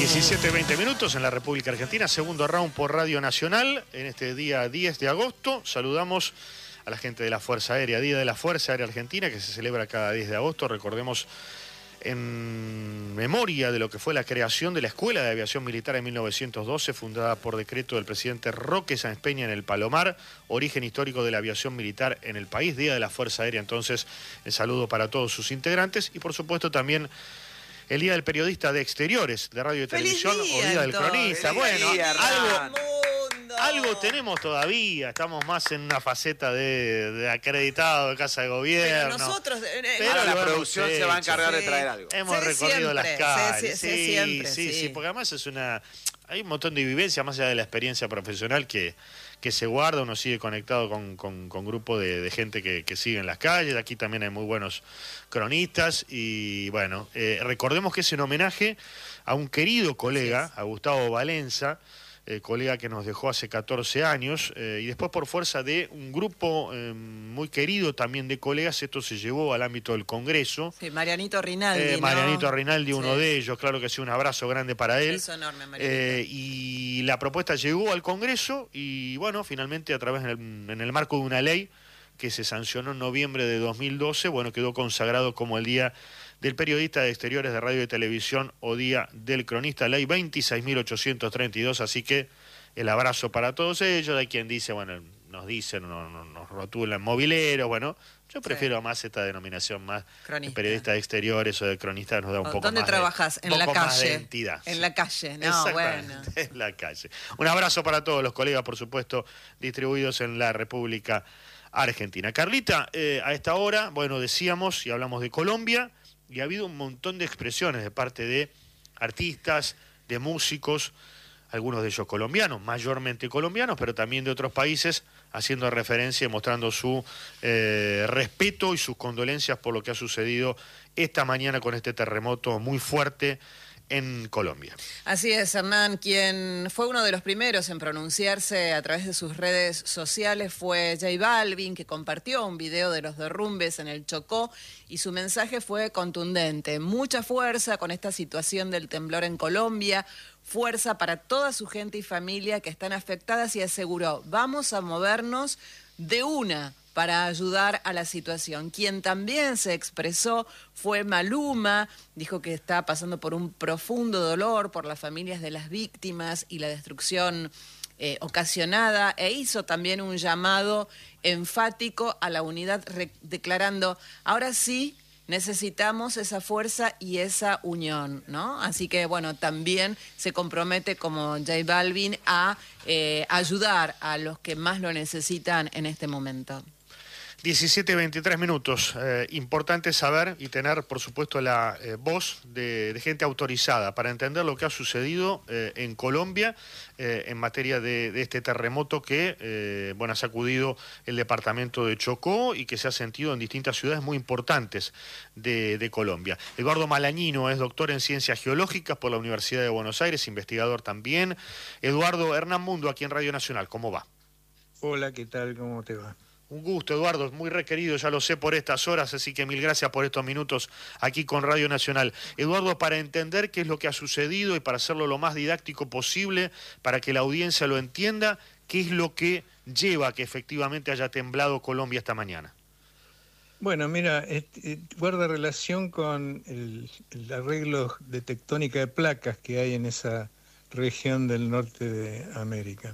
17:20 minutos en la República Argentina, segundo round por Radio Nacional, en este día 10 de agosto. Saludamos a la gente de la Fuerza Aérea, Día de la Fuerza Aérea Argentina, que se celebra cada 10 de agosto. Recordemos, en memoria de lo que fue la creación de la Escuela de Aviación Militar en 1912, fundada por decreto del presidente Roque Sáenz Peña en el Palomar, origen histórico de la aviación militar en el país. Día de la Fuerza Aérea, entonces, el saludo para todos sus integrantes y, por supuesto, también el Día del Periodista de Exteriores, de Radio y Televisión, o Día del Cronista. Bueno, algo tenemos todavía, estamos más en una faceta de acreditado de Casa de Gobierno. Pero nosotros... pero la producción se va a encargar de traer algo. Hemos recorrido las calles. Sí, porque además hay un montón de vivencias, más allá de la experiencia profesional que se guarda. Uno sigue conectado con grupo de gente que sigue en las calles. Aquí también hay muy buenos cronistas y bueno, recordemos que es en homenaje a un querido colega, a Gustavo Valenza, colega que nos dejó hace 14 años, y después, por fuerza de un grupo muy querido también de colegas, esto se llevó al ámbito del Congreso. Sí, Marianito Rinaldi, Marianito Rinaldi, uno de ellos, claro que sí, un abrazo grande para él. Es enorme, Marianito. Y la propuesta llegó al Congreso y bueno, finalmente a través en el marco de una ley que se sancionó en noviembre de 2012, bueno, quedó consagrado como el Día del Periodista de Exteriores de Radio y Televisión o Día del Cronista, ley 26.832, así que el abrazo para todos ellos. Hay quien dice, bueno, nos rotulan mobileros, bueno, yo prefiero más esta denominación, más de periodista de exteriores o de cronista, nos da un poco ¿Dónde más trabajas? de, En la calle. Más de entidad. En la calle, no, bueno. En la calle. Un abrazo para todos los colegas, por supuesto, distribuidos en la República Argentina. Carlita, a esta hora, bueno, decíamos y hablamos de Colombia, y ha habido un montón de expresiones de parte de artistas, de músicos, algunos de ellos colombianos, mayormente colombianos, pero también de otros países, haciendo referencia y mostrando su respeto y sus condolencias por lo que ha sucedido esta mañana con este terremoto muy fuerte en Colombia. Así es, Hernán. Quien fue uno de los primeros en pronunciarse a través de sus redes sociales fue J Balvin, que compartió un video de los derrumbes en el Chocó y su mensaje fue contundente. Mucha fuerza con esta situación del temblor en Colombia, fuerza para toda su gente y familia que están afectadas, y aseguró, vamos a movernos de una para ayudar a la situación. Quien también se expresó fue Maluma, dijo que está pasando por un profundo dolor por las familias de las víctimas y la destrucción ocasionada, e hizo también un llamado enfático a la unidad, declarando, ahora sí necesitamos esa fuerza y esa unión, ¿no? Así que, bueno, también se compromete como J Balvin a ayudar a los que más lo necesitan en este momento. 17:23 minutos. Importante saber y tener, por supuesto, la voz de gente autorizada para entender lo que ha sucedido en Colombia en materia de este terremoto que ha sacudido el departamento de Chocó y que se ha sentido en distintas ciudades muy importantes de Colombia. Eduardo Malañino es doctor en Ciencias Geológicas por la Universidad de Buenos Aires, investigador también. Eduardo, Hernán Mundo, aquí en Radio Nacional, ¿cómo va? Hola, ¿qué tal? ¿Cómo te va? Un gusto, Eduardo, muy requerido, ya lo sé, por estas horas, así que mil gracias por estos minutos aquí con Radio Nacional. Eduardo, para entender qué es lo que ha sucedido y para hacerlo lo más didáctico posible, para que la audiencia lo entienda, ¿qué es lo que lleva a que efectivamente haya temblado Colombia esta mañana? Bueno, mira, guarda relación con el arreglo de tectónica de placas que hay en esa región del norte de América.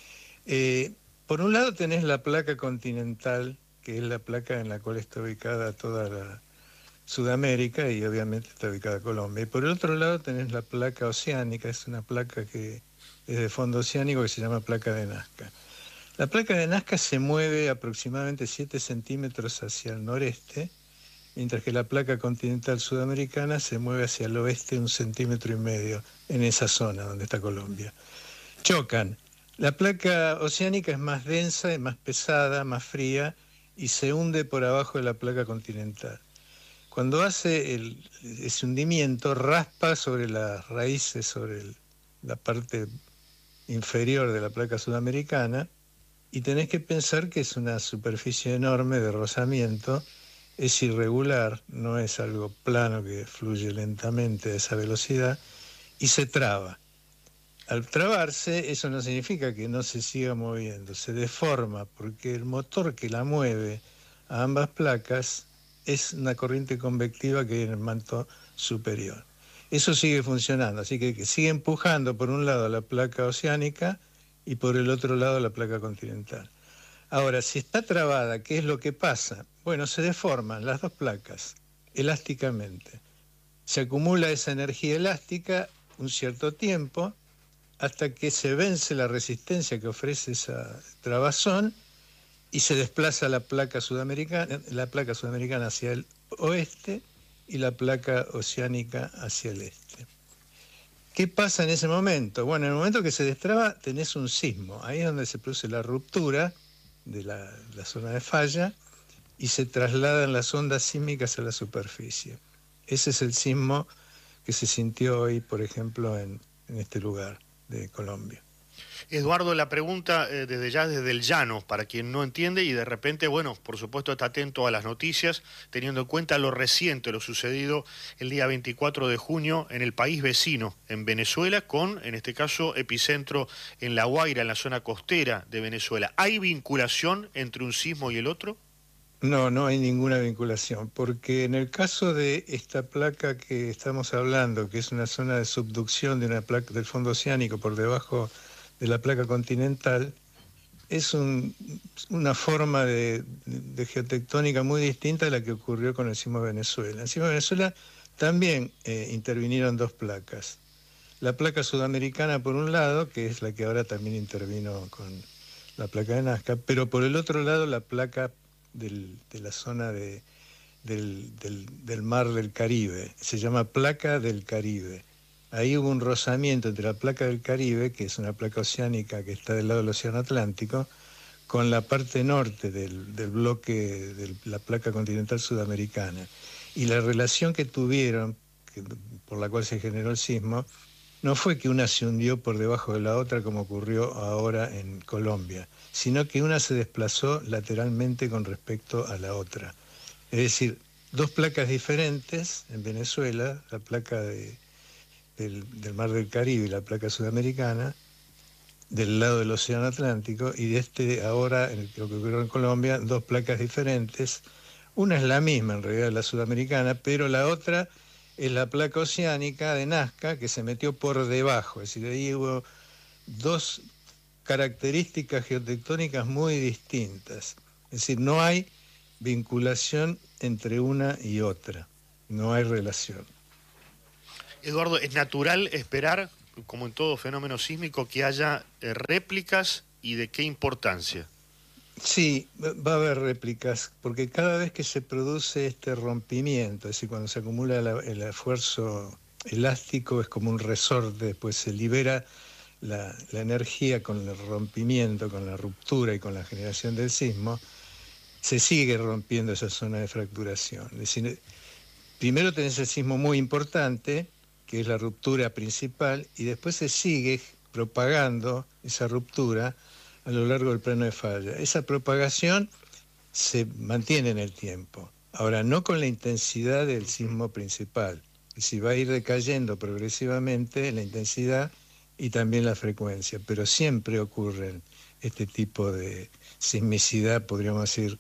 Por un lado tenés la placa continental, que es la placa en la cual está ubicada toda la Sudamérica y obviamente está ubicada Colombia. Y por el otro lado tenés la placa oceánica, es una placa que es de fondo oceánico que se llama placa de Nazca. La placa de Nazca se mueve aproximadamente 7 centímetros hacia el noreste, mientras que la placa continental sudamericana se mueve hacia el oeste 1,5 centímetros en esa zona donde está Colombia. Chocan. La placa oceánica es más densa, es más pesada, más fría y se hunde por abajo de la placa continental. Cuando hace ese hundimiento, raspa sobre las raíces, sobre la parte inferior de la placa sudamericana, y tenés que pensar que es una superficie enorme de rozamiento, es irregular, no es algo plano que fluye lentamente a esa velocidad, y se traba. Al trabarse, eso no significa que no se siga moviendo, se deforma, porque el motor que la mueve a ambas placas es una corriente convectiva que hay en el manto superior. Eso sigue funcionando, así que sigue empujando por un lado la placa oceánica y por el otro lado la placa continental. Ahora, si está trabada, ¿qué es lo que pasa? Bueno, se deforman las dos placas elásticamente. Se acumula esa energía elástica un cierto tiempo hasta que se vence la resistencia que ofrece esa trabazón y se desplaza la placa sudamericana hacia el oeste y la placa oceánica hacia el este. ¿Qué pasa en ese momento? Bueno, en el momento que se destraba tenés un sismo. Ahí es donde se produce la ruptura de la zona de falla y se trasladan las ondas sísmicas a la superficie. Ese es el sismo que se sintió hoy, por ejemplo, en este lugar de Colombia. Eduardo, la pregunta desde el llano, para quien no entiende y de repente, bueno, por supuesto está atento a las noticias, teniendo en cuenta lo reciente, lo sucedido el día 24 de junio en el país vecino, en Venezuela, con, en este caso, epicentro en La Guaira, en la zona costera de Venezuela. ¿Hay vinculación entre un sismo y el otro? No, no hay ninguna vinculación, porque en el caso de esta placa que estamos hablando, que es una zona de subducción de una placa del fondo oceánico por debajo de la placa continental, es una forma de geotectónica muy distinta a la que ocurrió con el sismo de Venezuela. En el sismo de Venezuela también intervinieron dos placas. La placa sudamericana por un lado, que es la que ahora también intervino con la placa de Nazca, pero por el otro lado la placa de la zona del mar del Caribe, se llama placa del Caribe. Ahí hubo un rozamiento entre la placa del Caribe, que es una placa oceánica que está del lado del Océano Atlántico, con la parte norte del bloque de la placa continental sudamericana. Y la relación que tuvieron, por la cual se generó el sismo, no fue que una se hundió por debajo de la otra como ocurrió ahora en Colombia, sino que una se desplazó lateralmente con respecto a la otra. Es decir, dos placas diferentes en Venezuela, la placa del Mar del Caribe y la placa sudamericana, del lado del Océano Atlántico, y ahora, en lo que ocurrió en Colombia, dos placas diferentes. Una es la misma, en realidad, la sudamericana, pero la otra es la placa oceánica de Nazca, que se metió por debajo. Es decir, ahí hubo dos características geotectónicas muy distintas. Es decir, no hay vinculación entre una y otra, no hay relación. Eduardo, ¿es natural esperar, como en todo fenómeno sísmico, que haya réplicas y de qué importancia? Sí, va a haber réplicas, porque cada vez que se produce este rompimiento, es decir, cuando se acumula el esfuerzo elástico, es como un resorte, después se libera la energía con el rompimiento, con la ruptura y con la generación del sismo, se sigue rompiendo esa zona de fracturación. Es decir, primero tenés el sismo muy importante, que es la ruptura principal, y después se sigue propagando esa ruptura a lo largo del plano de falla. Esa propagación se mantiene en el tiempo. Ahora, no con la intensidad del sismo principal. Si va a ir decayendo progresivamente la intensidad y también la frecuencia, pero siempre ocurren este tipo de sismicidad, podríamos decir,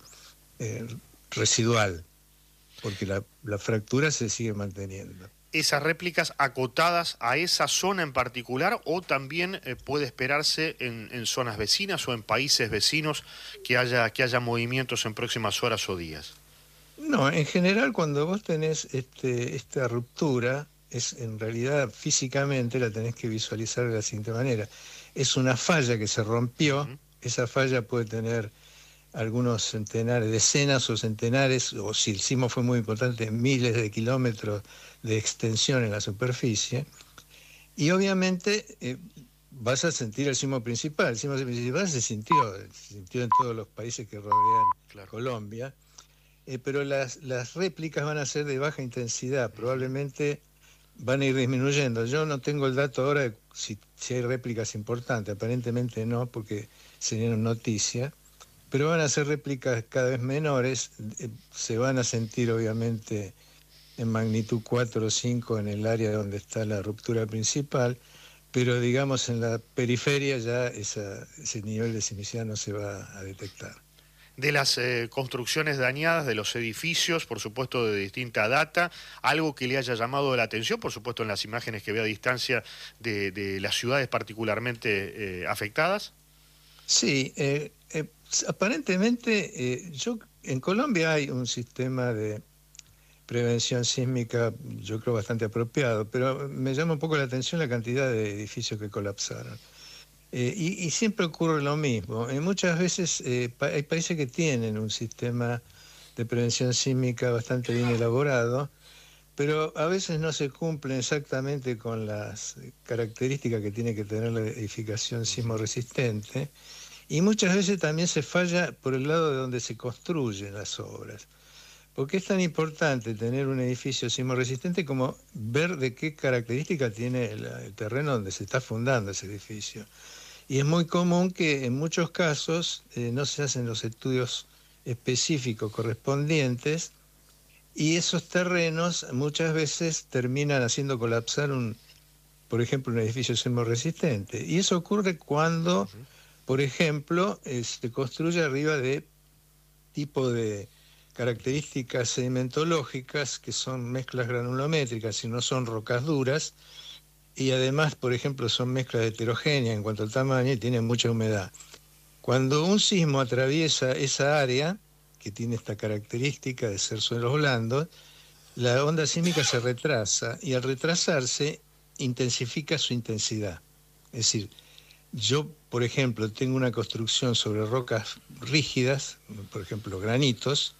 residual, porque la fractura se sigue manteniendo. ¿Esas réplicas acotadas a esa zona en particular o también puede esperarse en zonas vecinas o en países vecinos que haya movimientos en próximas horas o días? No, en general cuando vos tenés esta ruptura, en realidad físicamente la tenés que visualizar de la siguiente manera. Es una falla que se rompió, esa falla puede tener algunos centenares, decenas o centenares, o si el sismo fue muy importante, miles de kilómetros de extensión en la superficie, y obviamente vas a sentir el sismo principal. El sismo principal se sintió en todos los países que rodean Colombia, pero las réplicas van a ser de baja intensidad, probablemente van a ir disminuyendo. Yo no tengo el dato ahora de si hay réplicas importantes, aparentemente no, porque sería noticia, pero van a ser réplicas cada vez menores, se van a sentir obviamente en magnitud 4 o 5 en el área donde está la ruptura principal, pero digamos en la periferia ya ese nivel de sismicidad no se va a detectar. De las construcciones dañadas, de los edificios, por supuesto de distinta data, algo que le haya llamado la atención, por supuesto en las imágenes que ve a distancia de las ciudades particularmente afectadas. Sí, aparentemente en Colombia hay un sistema de prevención sísmica, yo creo bastante apropiado, pero me llama un poco la atención la cantidad de edificios que colapsaron. Y siempre ocurre lo mismo. Muchas veces hay países que tienen un sistema de prevención sísmica bastante bien elaborado, pero a veces no se cumplen exactamente con las características que tiene que tener la edificación sismo resistente, y muchas veces también se falla por el lado de donde se construyen las obras. ¿Por qué es tan importante tener un edificio sismo resistente como ver de qué característica tiene el terreno donde se está fundando ese edificio? Y es muy común que en muchos casos no se hacen los estudios específicos correspondientes y esos terrenos muchas veces terminan haciendo colapsar por ejemplo, un edificio sismo resistente. Y eso ocurre cuando, por ejemplo, se construye arriba de tipo de características sedimentológicas que son mezclas granulométricas y no son rocas duras, y además, por ejemplo, son mezclas heterogéneas en cuanto al tamaño y tienen mucha humedad. Cuando un sismo atraviesa esa área, que tiene esta característica de ser suelos blandos, la onda sísmica se retrasa y al retrasarse intensifica su intensidad. Es decir, yo, por ejemplo, tengo una construcción sobre rocas rígidas, por ejemplo, granitos,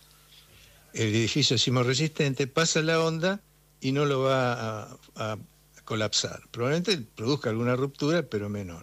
el edificio sismo resistente, pasa la onda y no lo va a colapsar. Probablemente produzca alguna ruptura, pero menor.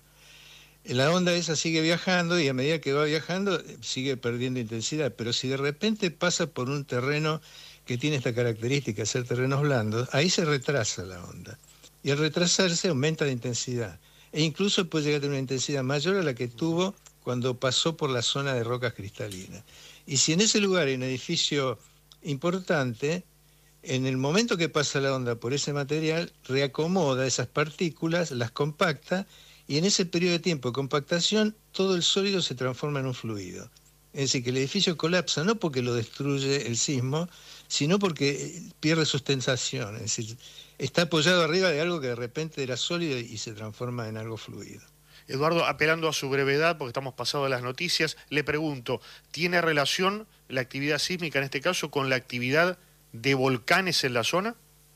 La onda esa sigue viajando y a medida que va viajando sigue perdiendo intensidad, pero si de repente pasa por un terreno que tiene esta característica de ser terrenos blandos, ahí se retrasa la onda. Y al retrasarse aumenta la intensidad. E incluso puede llegar a tener una intensidad mayor a la que tuvo cuando pasó por la zona de rocas cristalinas. Y si en ese lugar hay un edificio importante, en el momento que pasa la onda por ese material, reacomoda esas partículas, las compacta, y en ese periodo de tiempo de compactación, todo el sólido se transforma en un fluido. Es decir, que el edificio colapsa no porque lo destruye el sismo, sino porque pierde sustentación. Es decir, está apoyado arriba de algo que de repente era sólido y se transforma en algo fluido. Eduardo, apelando a su brevedad, porque estamos pasados de las noticias, le pregunto, ¿tiene relación la actividad sísmica en este caso con la actividad de volcanes en la zona?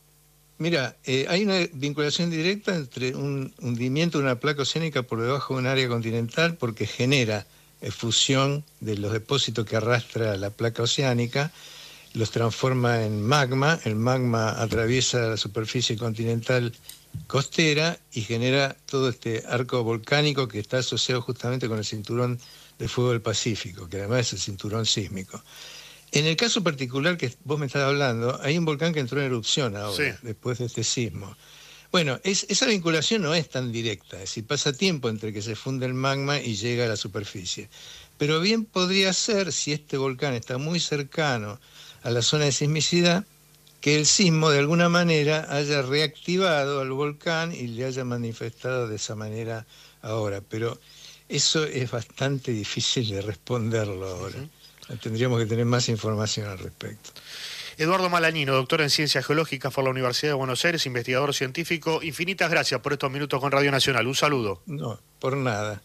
Mira, hay una vinculación directa entre un hundimiento de una placa oceánica por debajo de un área continental porque genera fusión de los depósitos que arrastra la placa oceánica, los transforma en magma, el magma atraviesa la superficie continental costera y genera todo este arco volcánico que está asociado justamente con el cinturón de fuego del Pacífico, que además es el cinturón sísmico. En el caso particular que vos me estás hablando, hay un volcán que entró en erupción ahora, después de este sismo. Bueno, esa vinculación no es tan directa, es decir, pasa tiempo entre que se funde el magma y llega a la superficie. Pero bien podría ser, si este volcán está muy cercano a la zona de sismicidad, que el sismo de alguna manera haya reactivado al volcán y le haya manifestado de esa manera ahora. Pero eso es bastante difícil de responderlo ahora. Tendríamos que tener más información al respecto. Eduardo Malañino, doctor en Ciencias Geológicas por la Universidad de Buenos Aires, investigador científico. Infinitas gracias por estos minutos con Radio Nacional. Un saludo. No, por nada.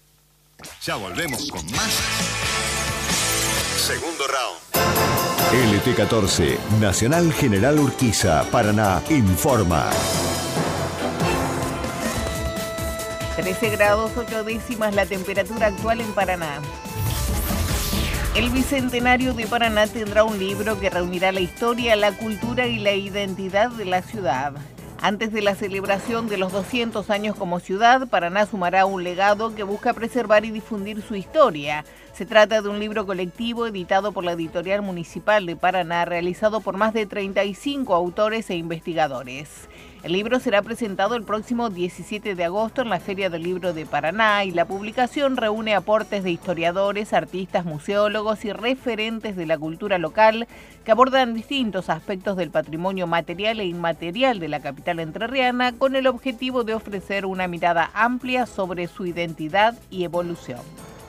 Ya volvemos con más. Segundo round. LT14, Nacional General Urquiza, Paraná, informa. 13 grados 8 décimas la temperatura actual en Paraná. El Bicentenario de Paraná tendrá un libro que reunirá la historia, la cultura y la identidad de la ciudad. Antes de la celebración de los 200 años como ciudad, Paraná sumará un legado que busca preservar y difundir su historia. Se trata de un libro colectivo editado por la Editorial Municipal de Paraná, realizado por más de 35 autores e investigadores. El libro será presentado el próximo 17 de agosto en la Feria del Libro de Paraná y la publicación reúne aportes de historiadores, artistas, museólogos y referentes de la cultura local que abordan distintos aspectos del patrimonio material e inmaterial de la capital entrerriana con el objetivo de ofrecer una mirada amplia sobre su identidad y evolución.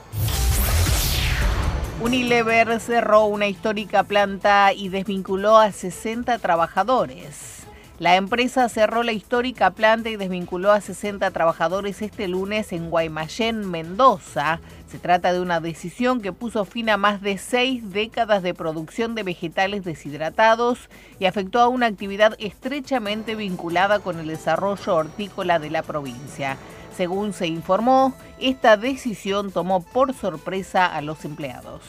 Unilever cerró una histórica planta y desvinculó a 60 trabajadores. La empresa cerró la histórica planta y desvinculó a 60 trabajadores este lunes en Guaymallén, Mendoza. Se trata de una decisión que puso fin a más de 6 décadas de producción de vegetales deshidratados y afectó a una actividad estrechamente vinculada con el desarrollo hortícola de la provincia. Según se informó, esta decisión tomó por sorpresa a los empleados.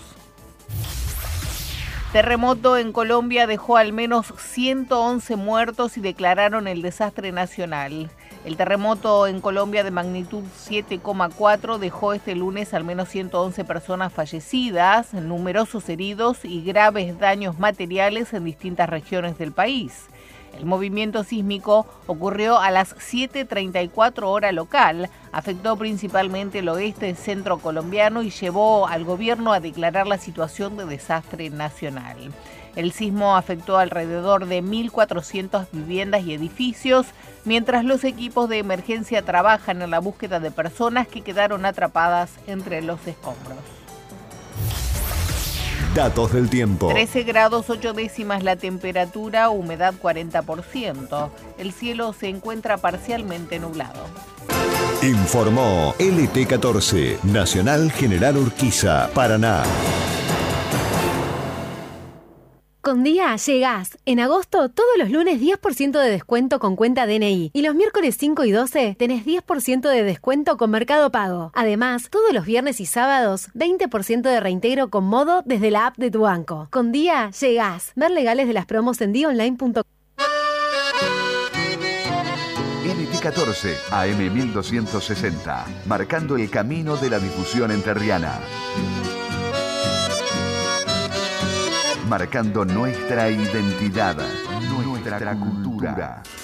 Terremoto en Colombia dejó al menos 111 muertos y declararon el desastre nacional. El terremoto en Colombia de magnitud 7,4 dejó este lunes al menos 111 personas fallecidas, numerosos heridos y graves daños materiales en distintas regiones del país. El movimiento sísmico ocurrió a las 7:34 hora local, afectó principalmente el oeste centro colombiano y llevó al gobierno a declarar la situación de desastre nacional. El sismo afectó alrededor de 1.400 viviendas y edificios, mientras los equipos de emergencia trabajan en la búsqueda de personas que quedaron atrapadas entre los escombros. Datos del tiempo. 13 grados 8 décimas la temperatura, humedad 40%. El cielo se encuentra parcialmente nublado. Informó LT14, Nacional General Urquiza, Paraná. Con Día llegás. En agosto, todos los lunes 10% de descuento con cuenta DNI. Y los miércoles 5 y 12 tenés 10% de descuento con Mercado Pago. Además, todos los viernes y sábados, 20% de reintegro con Modo desde la app de tu banco. Con Día llegás. Ver legales de las promos en diaonline.com. LT14, AM 1260, marcando el camino de la difusión entrerriana. Marcando nuestra identidad, nuestra cultura.